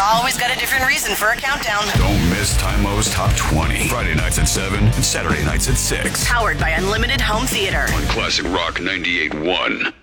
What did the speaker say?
always got a different reason for a countdown. Don't miss Time-O's Top 20. Friday nights at 7 and Saturday nights at 6. Powered by Unlimited Home Theater. On Classic Rock 98.1.